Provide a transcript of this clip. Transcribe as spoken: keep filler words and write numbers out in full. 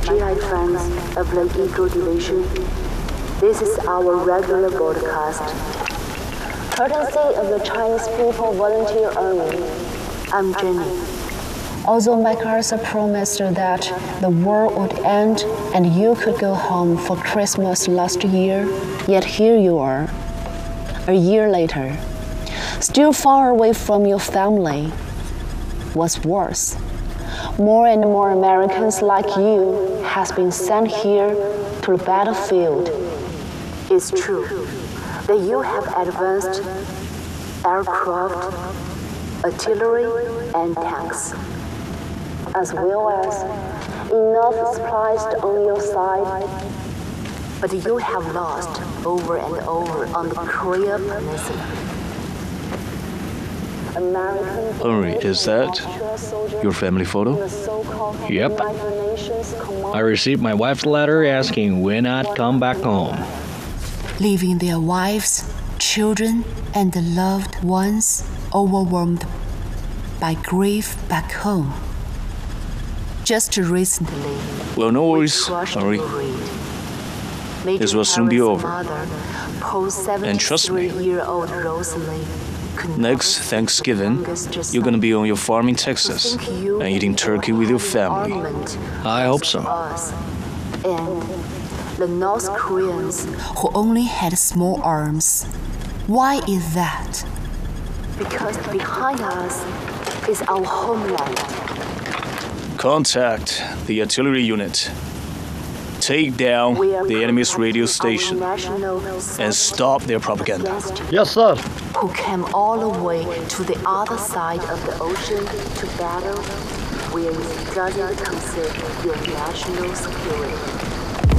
G I friends of the Eagle Division, this is our regular broadcast. Courtesy of the Chinese People Volunteer Army, I'm Jenny. Although MacArthur promised that the war would end and you could go home for Christmas last year, yet here you are, a year later, still far away from your family. What's worse, more and more Americans like you has been sent here to the battlefield. It's true that you have advanced aircraft, artillery, and tanks, as well as enough supplies on your side. But you have lost over and over on the Korea Peninsula. Henry, is that your family photo? Yep. I received my wife's letter asking when I'd come back home. Leaving their wives, children, and loved ones overwhelmed by grief back home. Just recently, Well, no worries, Henry. This will soon be over. And trust me, next Thanksgiving, you're gonna be on your farm in Texas and eating turkey with your family. I hope so. And the North Koreans, who only had small arms. Why is that? because behind us is our homeland. Contact the artillery unit. Take down We are the enemy's protecting radio our station national and stop their propaganda. against you, Yes, sir. who came all the way to the other side of the ocean to battle. We are studying to consider your national security.